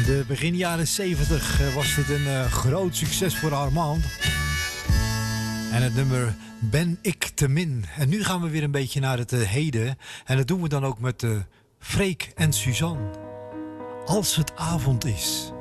de begin jaren 70 was dit een groot succes voor Armand. En het nummer Ben ik te min. En nu gaan we weer een beetje naar het heden. En dat doen we dan ook met Freek en Suzanne. Als het avond is.